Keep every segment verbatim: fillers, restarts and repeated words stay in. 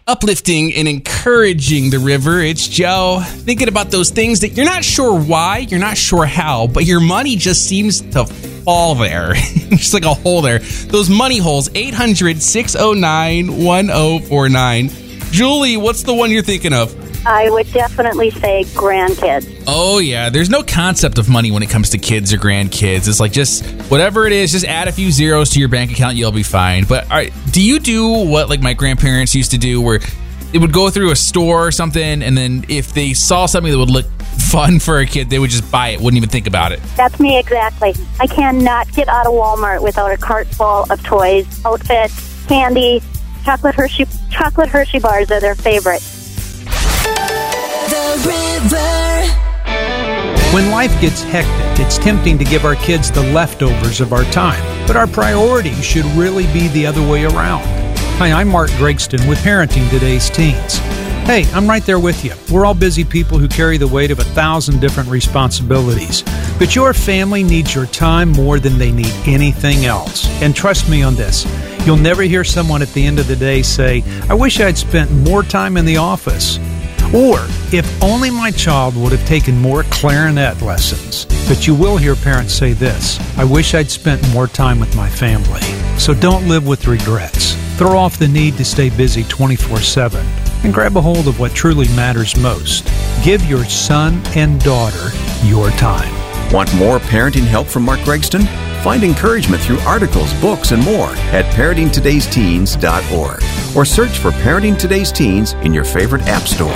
Uplifting and encouraging the river. It's Joe. Thinking about those things that you're not sure why, you're not sure how, but your money just seems to fall there. Just like a hole there. Those money holes. eight hundred, six oh nine, one oh four nine. Julie, what's the one you're thinking of? I would definitely say grandkids. Oh, yeah. There's no concept of money when it comes to kids or grandkids. It's like just whatever it is, just add a few zeros to your bank account, you'll be fine. But all right, do you do what like my grandparents used to do where they would go through a store or something, and then if they saw something that would look fun for a kid, they would just buy it, wouldn't even think about it? That's me exactly. I cannot get out of Walmart without a cart full of toys, outfits, candy, chocolate Hershey, chocolate Hershey bars are their favorite. The River. When life gets hectic, it's tempting to give our kids the leftovers of our time, but our priorities should really be the other way around. Hi, I'm Mark Gregston with Parenting Today's Teens. Hey, I'm right there with you. We're all busy people who carry the weight of a thousand different responsibilities, but your family needs your time more than they need anything else. And trust me on this, you'll never hear someone at the end of the day say, I wish I'd spent more time in the office. Or, if only my child would have taken more clarinet lessons. But you will hear parents say this, I wish I'd spent more time with my family. So don't live with regrets. Throw off the need to stay busy twenty-four seven and grab a hold of what truly matters most. Give your son and daughter your time. Want more parenting help from Mark Gregston? Find encouragement through articles, books, and more at parenting today's teens dot org or search for Parenting Today's Teens in your favorite app store.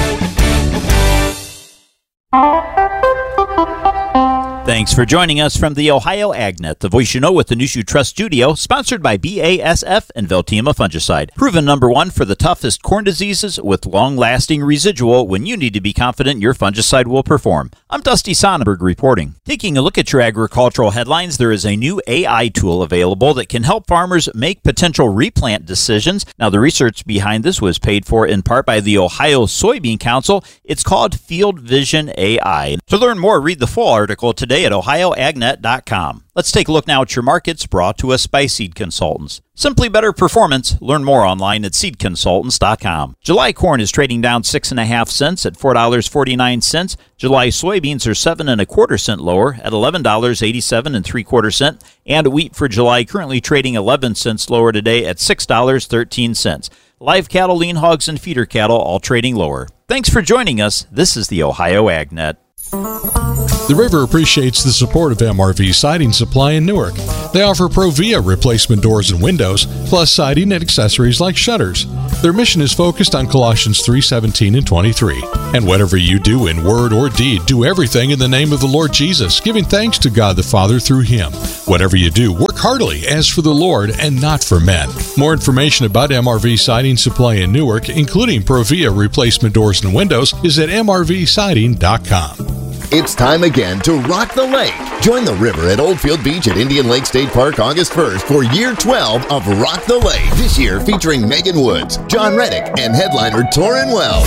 Thanks for joining us from the Ohio AgNet, the voice you know with the News You Trust studio, sponsored by B A S F and Veltima Fungicide. Proven number one for the toughest corn diseases with long-lasting residual when you need to be confident your fungicide will perform. I'm Dusty Sonnenberg reporting. Taking a look at your agricultural headlines, there is a new A I tool available that can help farmers make potential replant decisions. Now, the research behind this was paid for in part by the Ohio Soybean Council. It's called Field Vision A I. To learn more, read the full article today at ohio ag net dot com. Let's take a look now at your markets brought to us by Seed Consultants. Simply better performance. Learn more online at seed consultants dot com. July corn is trading down six and a half cents at four dollars and forty-nine cents. July soybeans are seven and a quarter cent lower at eleven dollars and eighty-seven and three quarter cent. And wheat for July currently trading eleven cents lower today at six dollars and thirteen cents. Live cattle, lean hogs, and feeder cattle all trading lower. Thanks for joining us. This is the Ohio AgNet. The River appreciates the support of M R V Siding Supply in Newark. They offer Provia replacement doors and windows, plus siding and accessories like shutters. Their mission is focused on Colossians three seventeen and twenty-three. And whatever you do in word or deed, do everything in the name of the Lord Jesus, giving thanks to God the Father through Him. Whatever you do, work heartily as for the Lord and not for men. More information about M R V Siding Supply in Newark, including Provia replacement doors and windows, is at m r v siding dot com. It's time again to rock the lake. Join the river at Oldfield Beach at Indian Lake State Park August first for year twelve of Rock the Lake. This year featuring Megan Woods, John Reddick, and headliner Torrin Wells.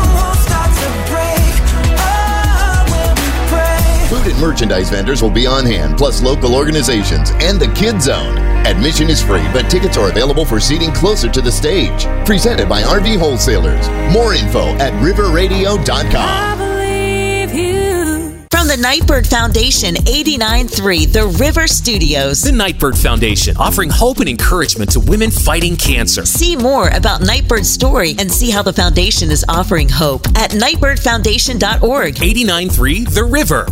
Food and merchandise vendors will be on hand, plus local organizations and the Kid Zone. Admission is free, but tickets are available for seating closer to the stage. Presented by R V Wholesalers. More info at river radio dot com. From the Nightbird Foundation, eighty-nine point three The River Studios. The Nightbird Foundation, offering hope and encouragement to women fighting cancer. See more about Nightbird's story and see how the foundation is offering hope at nightbird foundation dot org. eighty-nine point three The River.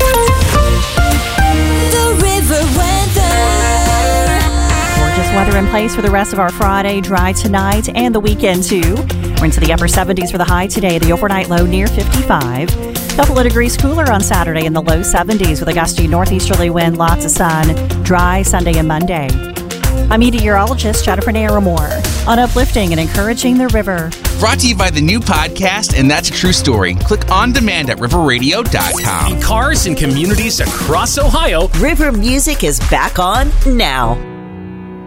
The River weather. Gorgeous weather in place for the rest of our Friday. Dry tonight and the weekend, too. We're into the upper seventies for the high today. The overnight low near fifty-five. Couple of degrees cooler on Saturday in the low seventies with a gusty northeasterly wind, lots of sun, dry Sunday and Monday. I'm meteorologist Jennifer Naramore on uplifting and encouraging the river. Brought to you by the new podcast, And That's a True Story. Click on demand at river radio dot com. In cars and communities across Ohio, River music is back on now.